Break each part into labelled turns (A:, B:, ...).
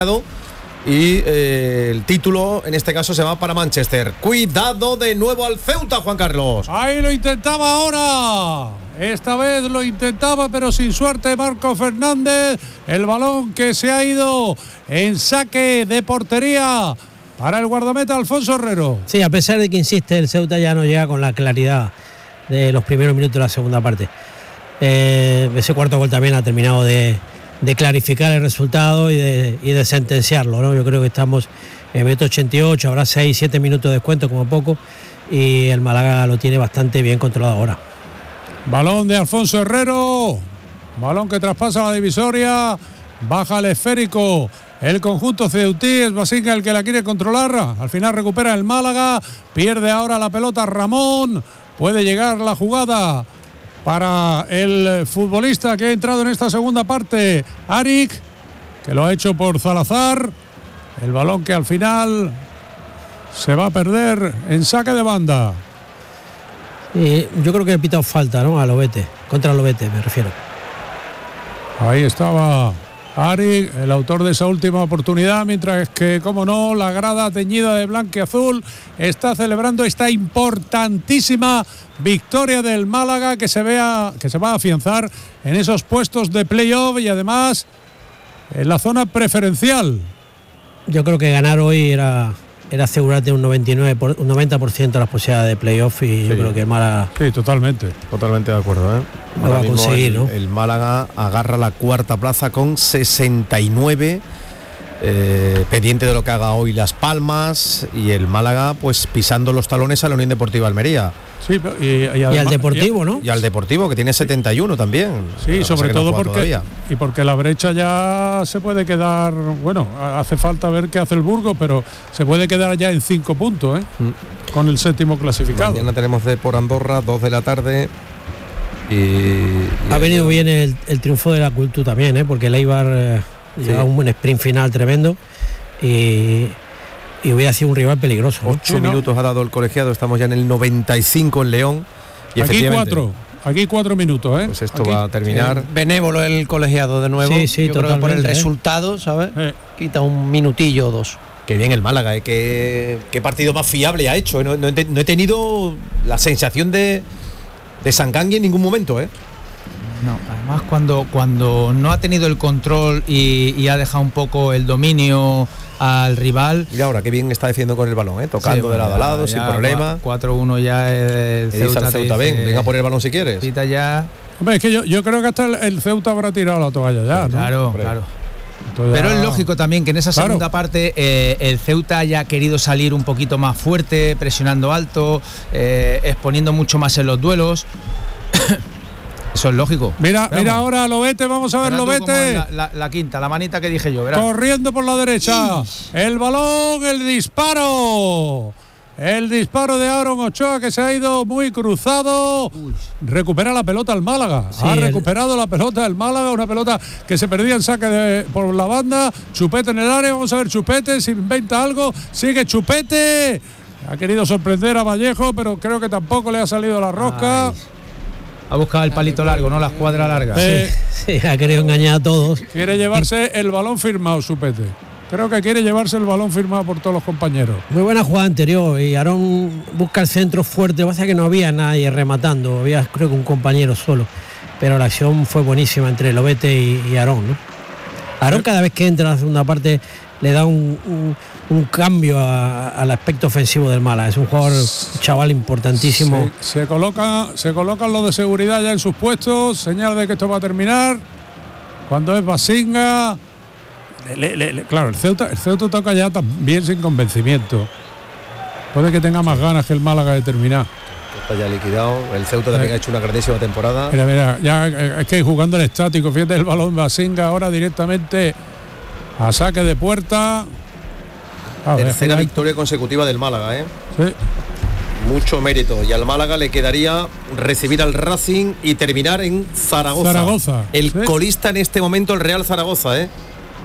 A: y el título en este caso se va para Manchester. Cuidado de nuevo al Ceuta, Juan Carlos.
B: Ahí lo intentaba ahora. Esta vez lo intentaba, pero sin suerte Marco Fernández. El balón que se ha ido en saque de portería para el guardameta Alfonso Herrero.
C: Sí, a pesar de que insiste, el Ceuta ya no llega con la claridad de los primeros minutos de la segunda parte. Ese cuarto gol también ha terminado de clarificar el resultado y de sentenciarlo, ¿no? Yo creo que estamos en minuto 88, habrá 6-7 minutos de descuento como poco, y el Málaga lo tiene bastante bien controlado ahora.
B: Balón de Alfonso Herrero, balón que traspasa la divisoria, baja el esférico el conjunto ceutí, es Basinga el que la quiere controlar, al final recupera el Málaga, pierde ahora la pelota Ramón, puede llegar la jugada para el futbolista que ha entrado en esta segunda parte, Arik, que lo ha hecho por Salazar, el balón que al final se va a perder en saque de banda.
C: Yo creo que he pitado falta, ¿no? A Lobete, contra Lobete me refiero.
B: Ahí estaba Arik, el autor de esa última oportunidad, mientras que, como no, la grada teñida de blanco y azul está celebrando esta importantísima victoria del Málaga que se va a afianzar en esos puestos de playoff y además en la zona preferencial.
C: Yo creo que ganar hoy era asegurarte un 90% de las posibilidades de playoff, y yo creo que el Málaga...
B: Sí, totalmente
A: de acuerdo, ¿eh?
C: Lo va a conseguir, ¿no?
A: El Málaga agarra la cuarta plaza con 69, pendiente de lo que haga hoy Las Palmas, y el Málaga pues pisando los talones a la Unión Deportiva Almería.
B: Sí, y
C: al Deportivo, ¿no?
A: Y al Deportivo, que tiene 71 también.
B: Sí, sobre todo porque la brecha ya se puede quedar, bueno, hace falta ver qué hace el Burgos, pero se puede quedar ya en 5 puntos, con el séptimo clasificado.
A: Mañana tenemos por Andorra, 2 de la tarde. Y
C: ha venido bien el triunfo de la Cultura también, porque el Eibar lleva un buen sprint final tremendo y hubiera sido un rival peligroso, ¿no?
A: 8 minutos ha dado el colegiado, estamos ya en el 95 en León. Y
B: aquí 4 minutos,
A: Pues esto va a terminar.
D: Benévolo el colegiado de nuevo.
C: Sí,
D: yo creo que por el resultado, ¿sabes? Quita un minutillo o dos.
A: Qué bien el Málaga, qué partido más fiable ha hecho. No he tenido la sensación de Sangangui en ningún momento,
E: No, además cuando no ha tenido el control y ha dejado un poco el dominio al rival.
A: Y ahora qué bien está defendiendo con el balón, tocando de lado a lado, sin problema.
E: 4-1 ya el
A: Ceuta, venga a por el balón si quieres.
E: Cita ya.
B: Hombre, es que yo creo que hasta el Ceuta habrá tirado la toalla ya, ¿no?
E: Claro.
B: Entonces,
E: pero es lógico también que en esa segunda parte el Ceuta haya querido salir un poquito más fuerte, presionando alto, exponiendo mucho más en los duelos. Eso es lógico.
B: Mira ahora Lobete, vamos a ver Lobete.
E: La quinta, la manita que dije yo, ¿verdad?
B: Corriendo por la derecha. El balón, el disparo. El disparo de Aaron Ochoa, que se ha ido muy cruzado. Recupera la pelota el Málaga. Sí, ha recuperado la pelota el Málaga, una pelota que se perdía en saque por la banda. Chupete en el área, vamos a ver Chupete si inventa algo. Sigue Chupete. Ha querido sorprender a Vallejo, pero creo que tampoco le ha salido la rosca.
E: Ha buscado el palito largo, no la escuadra larga.
C: Sí, ha querido engañar a todos.
B: Quiere llevarse el balón firmado, Chupete. Creo que quiere llevarse el balón firmado por todos los compañeros.
C: Muy buena jugada anterior, y Aarón busca el centro fuerte. Pasa que no había nadie rematando, había creo que un compañero solo, pero la acción fue buenísima entre Lobete y Aarón, ¿no? Aarón cada vez que entra en la segunda parte le da un cambio al aspecto ofensivo del Málaga. Es un jugador, chaval importantísimo.
B: Se colocan los de seguridad ya en sus puestos, señal de que esto va a terminar. Cuando es Basinga, claro, el Ceuta toca ya también sin convencimiento. Puede que tenga más ganas que el Málaga de terminar.
A: Está ya liquidado. El Ceuta también ha hecho una grandísima temporada.
B: Mira, ya es que jugando el estático, fíjate el balón Basinga ahora directamente a saque de puerta.
A: Tercera victoria consecutiva del Málaga,
B: Sí.
A: Mucho mérito. Y al Málaga le quedaría recibir al Racing y terminar en Zaragoza. El colista en este momento, el Real Zaragoza, Es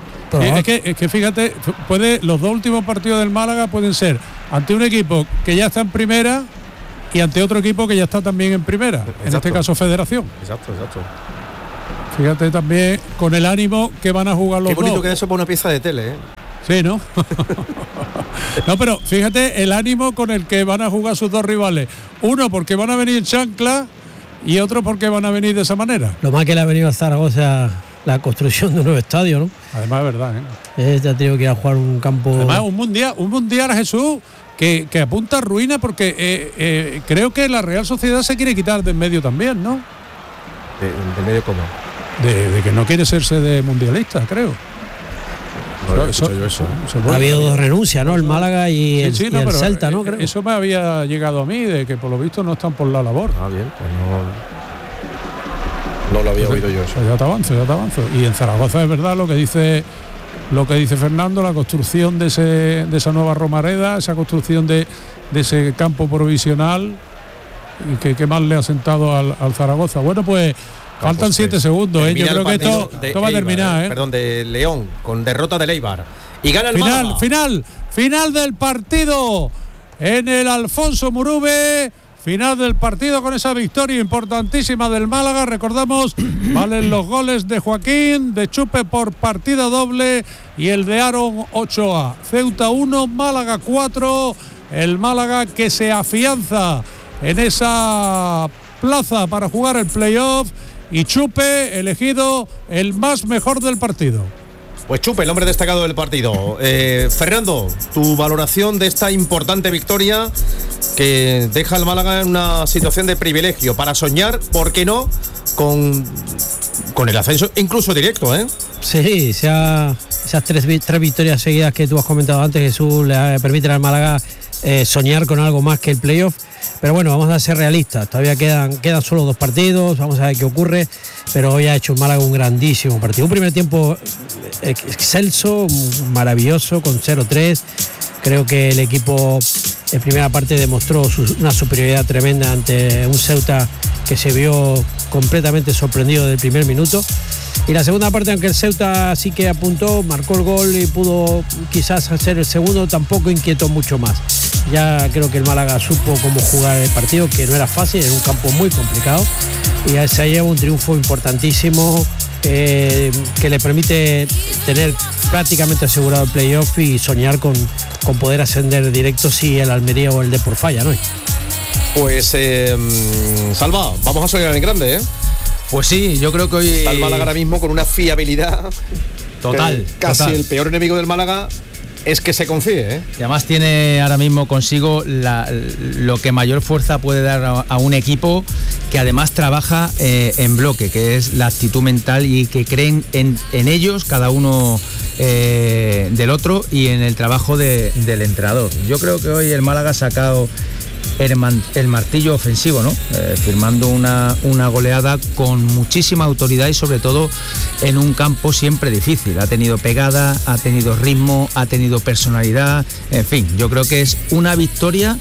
B: que fíjate, los dos últimos partidos del Málaga pueden ser ante un equipo que ya está en primera y ante otro equipo que ya está también en primera. Exacto. En este caso Federación.
A: Exacto.
B: Fíjate también con el ánimo que van a jugar los dos.
A: Qué bonito queda eso para una pieza de tele, ¿eh?
B: Sí, ¿no? No, pero fíjate el ánimo con el que van a jugar sus dos rivales. Uno porque van a venir en chancla y otro porque van a venir de esa manera.
C: Lo más que le ha venido a Zaragoza la construcción de un nuevo estadio, ¿no?
B: Además es verdad, ¿eh?
C: Ya ha tenido que ir a jugar un campo...
B: Además un mundial, Jesús, que apunta a ruina porque creo que la Real Sociedad se quiere quitar de en medio también, ¿no?
A: ¿De medio cómo?
B: De que no quiere ser sede mundialista, creo.
A: No,
B: eso.
C: Ha habido dos renuncias, ¿no? El Málaga y el Celta, ¿no? Creo.
B: Eso me había llegado a mí, de que por lo visto no están por la labor.
A: Ah, bien, pues no lo había oído yo eso.
B: Ya te avanzo. Y en Zaragoza es verdad lo que dice Fernando, la construcción de esa nueva Romareda, esa construcción de ese campo provisional, y que más le ha sentado al Zaragoza. Bueno, pues faltan 7 segundos, yo creo que esto va a terminar,
A: Perdón, de León, con derrota del Eibar. Y gana el Málaga.
B: Final del partido en el Alfonso Murube. Final del partido con esa victoria importantísima del Málaga. Recordamos, valen los goles de Joaquín, de Chupe por partida doble y el de Aaron Ochoa. Ceuta 1, Málaga 4. El Málaga que se afianza en esa plaza para jugar el playoff, y Chupe elegido el más mejor del partido.
A: Pues Chupe, el hombre destacado del partido. Fernando, tu valoración de esta importante victoria que deja al Málaga en una situación de privilegio para soñar, ¿por qué no?, con el ascenso incluso directo, ¿eh?
C: Sí, esas tres victorias seguidas que tú has comentado antes, Jesús, le permiten al Málaga soñar con algo más que el playoff. Pero bueno, vamos a ser realistas, todavía quedan solo 2 partidos, vamos a ver qué ocurre, pero hoy ha hecho el Málaga un grandísimo partido, un primer tiempo excelso, maravilloso, con 0-3. Creo que el equipo en primera parte demostró una superioridad tremenda ante un Ceuta que se vio completamente sorprendido del primer minuto. Y la segunda parte, aunque el Ceuta sí que apuntó, marcó el gol y pudo quizás hacer el segundo, tampoco inquietó mucho más. Ya creo que el Málaga supo cómo jugar el partido, que no era fácil, era un campo muy complicado, y se lleva un triunfo importantísimo que le permite tener prácticamente asegurado el playoff y soñar con poder ascender directo si el Almería o el Depor falla, ¿no?
A: Pues Salva, vamos a soñar en grande, ¿eh?
E: Pues sí, yo creo que hoy
A: está el Málaga ahora mismo con una fiabilidad
E: total,
A: casi
E: total.
A: El peor enemigo del Málaga es que se confíe, ¿eh?
E: Y además tiene ahora mismo consigo lo que mayor fuerza puede dar a un equipo que además trabaja en bloque, que es la actitud mental, y que creen en ellos, cada uno del otro, y en el trabajo del entrenador. Yo creo que hoy el Málaga ha sacado el martillo ofensivo, ¿no? Firmando una goleada con muchísima autoridad y sobre todo en un campo siempre difícil. Ha tenido pegada, ha tenido ritmo, ha tenido personalidad, en fin, yo creo que es una victoria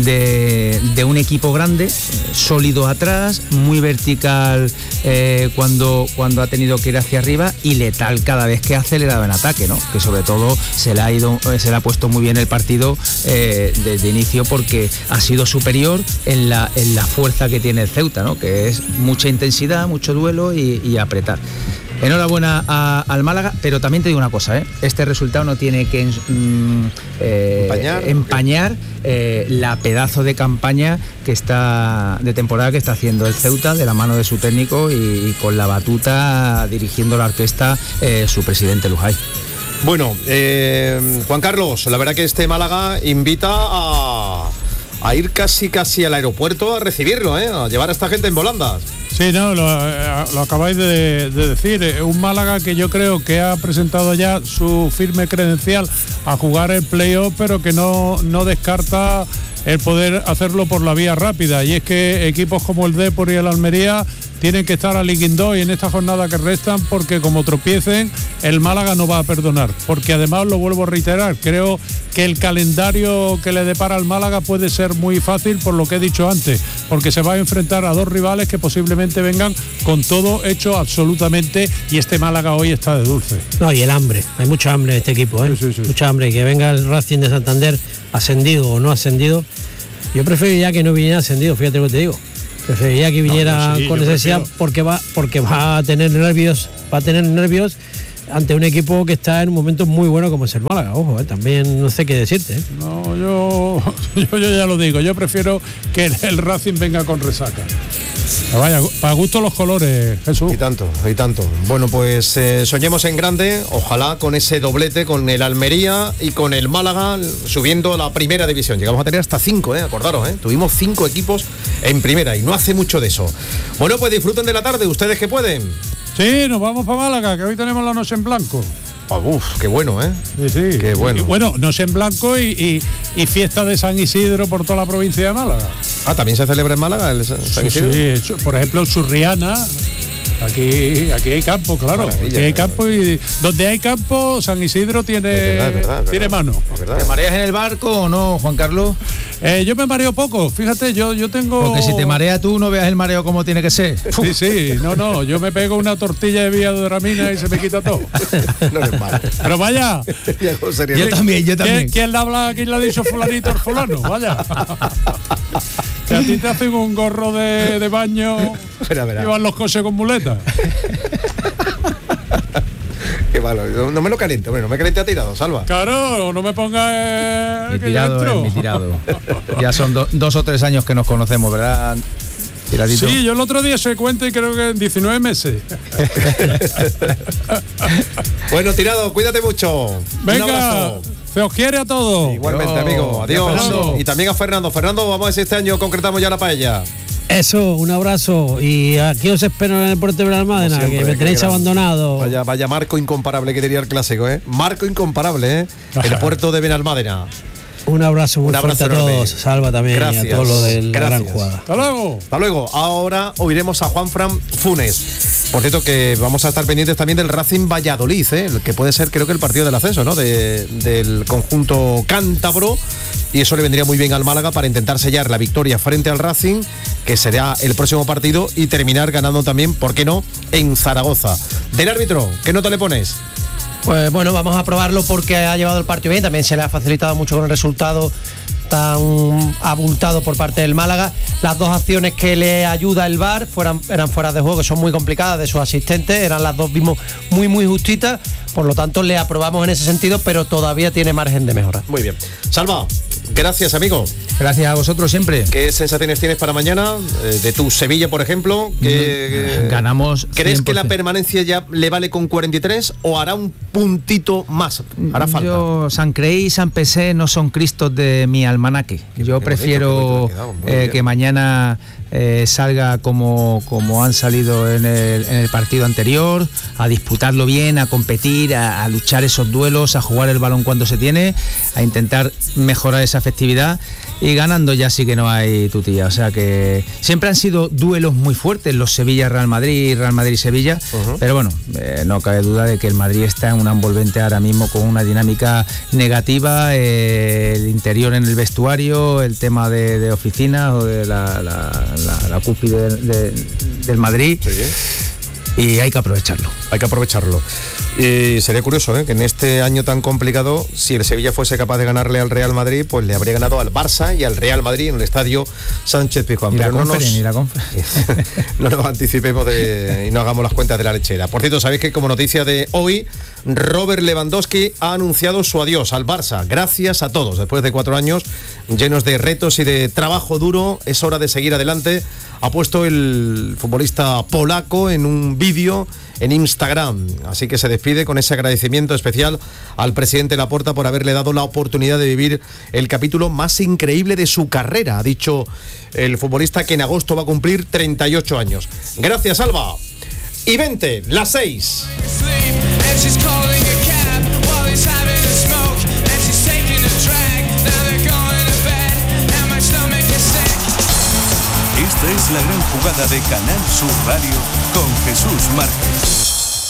E: de un equipo grande, sólido atrás, muy vertical cuando ha tenido que ir hacia arriba, y letal cada vez que ha acelerado en ataque, ¿no? Que sobre todo se le ha puesto muy bien el partido desde inicio, porque ha sido superior en la fuerza que tiene el Ceuta, ¿no? Que es mucha intensidad, mucho duelo y apretar. Enhorabuena al Málaga, pero también te digo una cosa, este resultado no tiene que empañar la pedazo de campaña de temporada que está haciendo el Ceuta, de la mano de su técnico y con la batuta dirigiendo la orquesta su presidente Lujay.
A: Bueno, Juan Carlos, la verdad que este Málaga invita a ir casi al aeropuerto a recibirlo, a llevar a esta gente en volandas.
B: Sí, no, lo acabáis de decir. Un Málaga que yo creo que ha presentado ya su firme credencial a jugar el playoff, pero que no descarta el poder hacerlo por la vía rápida. Y es que equipos como el Depor y el Almería tienen que estar al Iguindó en esta jornada que restan, porque como tropiecen, el Málaga no va a perdonar. Porque además, lo vuelvo a reiterar, creo que el calendario que le depara al Málaga puede ser muy fácil, por lo que he dicho antes, porque se va a enfrentar a dos rivales que posiblemente vengan con todo hecho absolutamente, y este Málaga hoy está de dulce.
C: No, y el hambre, hay mucha hambre en este equipo,
B: Sí.
C: Mucha hambre, y que venga el Racing de Santander ascendido o no ascendido. Yo preferiría que no viniera ascendido, fíjate lo que te digo. Preferiría que viniera con necesidad porque va a tener nervios, ante un equipo que está en un momento muy bueno como es el Málaga. Ojo, también no sé qué decirte.
B: No, yo ya lo digo, yo prefiero que el Racing venga con resaca. Vaya, para gusto los colores, Jesús.
A: Y tanto. Bueno, pues soñemos en grande, ojalá con ese doblete, con el Almería y con el Málaga subiendo a la primera división. Llegamos a tener hasta 5, acordaros, tuvimos 5 equipos en primera y no hace mucho de eso. Bueno, pues disfruten de la tarde, ustedes que pueden.
B: Sí, nos vamos para Málaga, que hoy tenemos la noche en blanco.
A: Qué bueno,
B: Sí.
A: Qué bueno.
B: Y bueno, noche en blanco y fiesta de San Isidro por toda la provincia de Málaga.
A: ¿También se celebra en Málaga el San Isidro?
B: Sí, por ejemplo, Churriana. Aquí hay campo, claro. Aquí hay campo y donde hay campo, San Isidro tiene mano.
E: ¿Te mareas en el barco o no, Juan Carlos?
B: Yo me mareo poco, fíjate, yo tengo...
E: Porque si te marea tú, no veas el mareo como tiene que ser.
B: Sí, no, yo me pego una tortilla de viadramina y se me quita todo.
A: No eres malo.
B: Pero vaya.
E: Yo también.
B: ¿Quién le habla? ¿Quién le ha dicho fulanito o fulano? Vaya. Que a ti te hacen un gorro de baño y van los coches con muletas.
A: Qué malo, no me lo caliente, no me caliente a tirado, Salva.
B: Claro, no me pongas
E: mi tirado. Ya son 2 o 3 años que nos conocemos, ¿verdad? Tiradito.
B: Sí, yo el otro día se cuenta y creo que en 19 meses.
A: Bueno, Tirado, cuídate mucho.
B: Venga,
A: un abrazo.
B: se os quiere a todos.
A: Igualmente, amigo. Adiós. Y también a Fernando. Fernando, vamos a ver si este año concretamos ya la paella.
C: Eso, un abrazo. Y aquí os espero en el puerto de Benalmádena, que me tenéis abandonado.
A: Vaya marco incomparable que diría el clásico, Marco incomparable, el puerto de Benalmádena.
C: Un abrazo muy fuerte a todos. Salva también.
A: Gracias.
C: Y a todos los de la gran jugada.
B: Hasta luego.
A: Ahora oiremos a Juanfran Funes. Por cierto, que vamos a estar pendientes también del Racing Valladolid, el que puede ser, creo que el partido del ascenso, ¿no? Del conjunto cántabro. Y eso le vendría muy bien al Málaga para intentar sellar la victoria frente al Racing, que será el próximo partido, y terminar ganando también, ¿por qué no?, en Zaragoza. Del árbitro, ¿qué nota le pones?
D: Pues bueno, vamos a probarlo porque ha llevado el partido bien, también se le ha facilitado mucho con el resultado tan abultado por parte del Málaga. Las 2 acciones que le ayuda el VAR eran fuera de juego, son muy complicadas de sus asistentes, eran las 2 mismos muy justitas, por lo tanto le aprobamos en ese sentido, pero todavía tiene margen de mejora.
A: Muy bien. Salva, gracias, amigo.
E: Gracias a vosotros siempre.
A: ¿Qué sensaciones tienes para mañana? De tu Sevilla, por ejemplo.
E: Ganamos 100%.
A: ¿Crees que la permanencia ya le vale con 43 o hará un puntito más? Hará falta.
E: San Creí y San Pesé no son cristos de mi almanaque. Yo prefiero que mañana salga como han salido en el partido anterior, a disputarlo bien, a competir, a luchar esos duelos, a jugar el balón cuando se tiene, a intentar mejorar esa efectividad, y ganando ya sí que no hay tutía. O sea que siempre han sido duelos muy fuertes, los Sevilla-Real Madrid, Real Madrid-Sevilla, pero bueno, no cabe duda de que el Madrid está en un envolvente ahora mismo con una dinámica negativa, el interior en el vestuario, el tema de oficinas o de la cúspide del Madrid. Sí. Y hay que aprovecharlo.
A: Y sería curioso, que en este año tan complicado, si el Sevilla fuese capaz de ganarle al Real Madrid, pues le habría ganado al Barça y al Real Madrid en el estadio Sánchez Pizjuán.
E: Pero no
A: nos anticipemos y no hagamos las cuentas de la lechera. Por cierto, sabéis que como noticia de hoy, Robert Lewandowski ha anunciado su adiós al Barça. Gracias a todos. Después de 4 años llenos de retos y de trabajo duro, es hora de seguir adelante. Ha puesto el futbolista polaco en un vídeo en Instagram, así que se despide con ese agradecimiento especial al presidente Laporta por haberle dado la oportunidad de vivir el capítulo más increíble de su carrera. Ha dicho el futbolista que en agosto va a cumplir 38 años. Gracias, Alba. Y 20, las 6.
F: Esta es la gran jugada de Canal Sur Radio con Jesús Márquez.